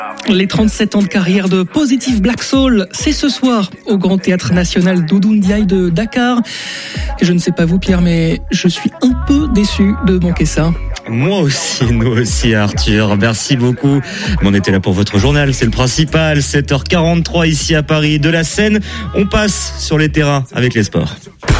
Les 37 ans de carrière de Positive Black Soul, c'est ce soir au Grand Théâtre National Doudou Ndiaye de Dakar. Et je ne sais pas vous Pierre, mais je suis un peu déçu de manquer ça. Moi aussi, nous aussi Arthur, merci beaucoup. Mais on était là pour votre journal, c'est le principal. 7h43 ici à Paris, de la Seine. On passe sur les terrains avec les sports.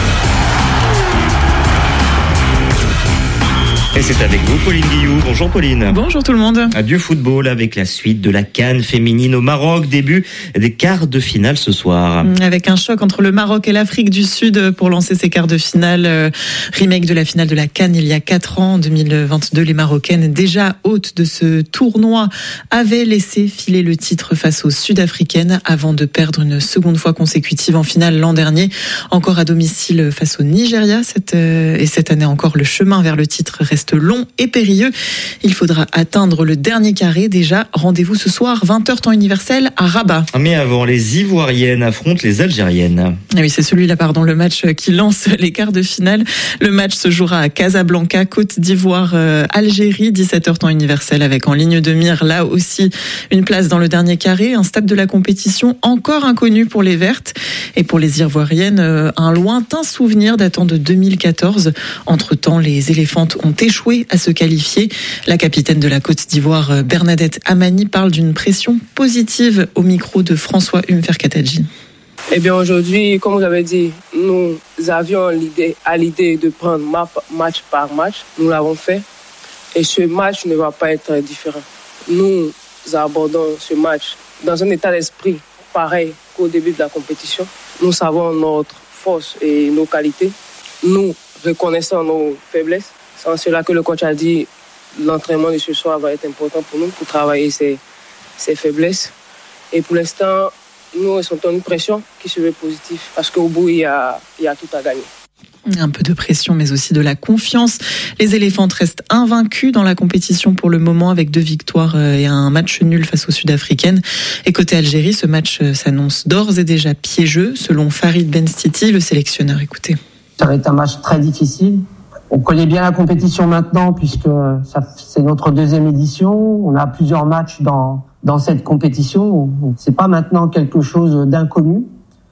Et c'est avec vous, Pauline Guillou. Bonjour Pauline. Bonjour tout le monde. Du football avec la suite de la CAN féminine au Maroc. Début des quarts de finale ce soir. Avec un choc entre le Maroc et l'Afrique du Sud pour lancer ces quarts de finale. Remake de la finale de la CAN il y a 4 ans, en 2022. Les Marocaines, déjà hôtes de ce tournoi, avaient laissé filer le titre face aux Sud-Africaines avant de perdre une seconde fois consécutive en finale l'an dernier. Encore à domicile face au Nigeria. Et cette année encore, le chemin vers le titre reste long et périlleux. Il faudra atteindre le dernier carré. Déjà, rendez-vous ce soir, 20h temps universel à Rabat. Mais avant, les Ivoiriennes affrontent les Algériennes. Et oui, c'est celui-là, le match qui lance les quarts de finale. Le match se jouera à Casablanca, Côte d'Ivoire, Algérie, 17h temps universel, avec en ligne de mire, là aussi, une place dans le dernier carré. Un stade de la compétition encore inconnu pour les Vertes. Et pour les Ivoiriennes, un lointain souvenir datant de 2014. Entre-temps, les éléphantes ont échoué à se qualifier. La capitaine de la Côte d'Ivoire, Bernadette Amani, parle d'une pression positive au micro de François Umferkatadji. Eh bien aujourd'hui, comme vous avez dit, nous avions l'idée de prendre match par match. Nous l'avons fait et ce match ne va pas être différent. Nous abordons ce match dans un état d'esprit pareil qu'au début de la compétition. Nous savons notre force et nos qualités. Nous reconnaissons nos faiblesses. C'est en cela que le coach a dit l'entraînement de ce soir va être important pour nous, pour travailler ses faiblesses. Et pour l'instant, nous ressentons une pression qui se veut positive parce qu'au bout, il y a tout à gagner. Un peu de pression, mais aussi de la confiance. Les éléphantes restent invaincus dans la compétition pour le moment, avec 2 victoires et un match nul face aux Sud-Africaines. Et côté Algérie, ce match s'annonce d'ores et déjà piégeux, selon Farid Benstiti, le sélectionneur. Écoutez. Ça va être un match très difficile. On connaît bien la compétition maintenant, puisque c'est notre 2e édition. On a plusieurs matchs dans cette compétition. C'est pas maintenant quelque chose d'inconnu.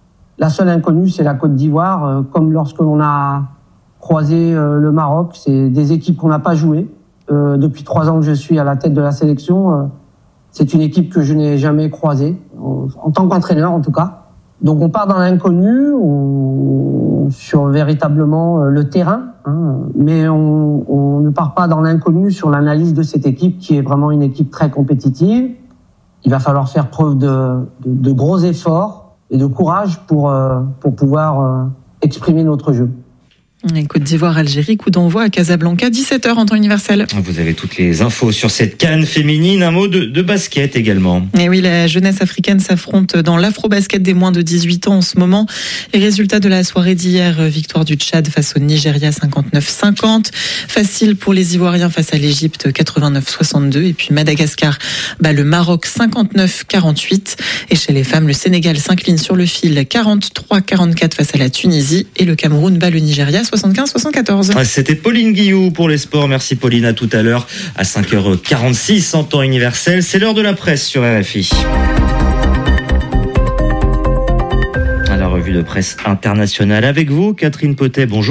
La seule inconnue, c'est la Côte d'Ivoire. Comme lorsque l'on a croisé le Maroc, c'est des équipes qu'on n'a pas jouées. Depuis 3 ans que je suis à la tête de la sélection, c'est une équipe que je n'ai jamais croisée, en tant qu'entraîneur en tout cas. Donc on part dans l'inconnu, sur véritablement le terrain, mais on ne part pas dans l'inconnu sur l'analyse de cette équipe qui est vraiment une équipe très compétitive. Il va falloir faire preuve de gros efforts et de courage pour pouvoir exprimer notre jeu. Et Côte d'Ivoire-Algérie, coup d'envoi à Casablanca, 17h en temps universel. Vous avez toutes les infos sur cette CAN féminine. Un mot de basket également. Et oui, la jeunesse africaine s'affronte dans l'afro-basket des moins de 18 ans en ce moment. Les résultats de la soirée d'hier, victoire du Tchad face au Nigeria 59-50. Facile pour les Ivoiriens face à l'Égypte 89-62. Et puis Madagascar bat le Maroc 59-48. Et chez les femmes, le Sénégal s'incline sur le fil 43-44 face à la Tunisie. Et le Cameroun bat le Nigeria 75-74. C'était Pauline Guillou pour les sports. Merci Pauline, à tout à l'heure à 5h46 en temps universel. C'est l'heure de la presse sur RFI. À la revue de presse internationale avec vous, Catherine Potet, bonjour.